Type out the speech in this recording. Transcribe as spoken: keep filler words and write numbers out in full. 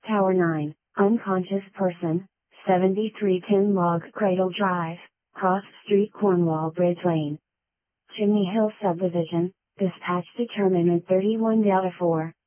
Tower nine, unconscious person, seventy-three ten Log Cradle Drive, Cross Street, Cornwall Bridge Lane. Chimney Hill Subdivision, dispatch determinant thirty-one Delta four.